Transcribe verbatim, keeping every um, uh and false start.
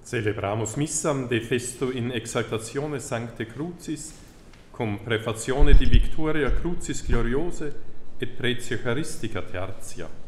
Celebramus missam de festo in exaltatione Sancte Crucis, cum prefazione di victoria Crucis gloriose et pretio Eucharistica tertia.